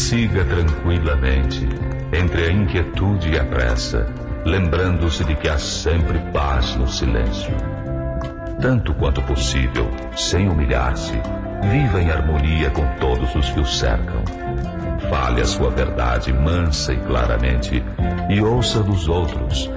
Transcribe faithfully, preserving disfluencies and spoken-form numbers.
Siga tranquilamente, entre a inquietude e a pressa, lembrando-se de que há sempre paz no silêncio. Tanto quanto possível, sem humilhar-se, viva em harmonia com todos os que o cercam. Fale a sua verdade mansa e claramente, e ouça dos outros,